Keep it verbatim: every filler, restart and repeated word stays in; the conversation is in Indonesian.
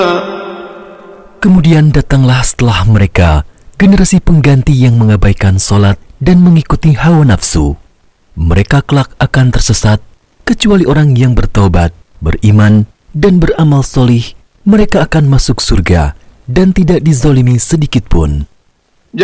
Kemudian datanglah setelah mereka generasi pengganti yang mengabaikan solat dan mengikuti hawa nafsu. Mereka kelak akan tersesat, kecuali orang yang bertaubat, beriman, dan beramal solih. Mereka akan masuk surga dan tidak dizalimi sedikit pun.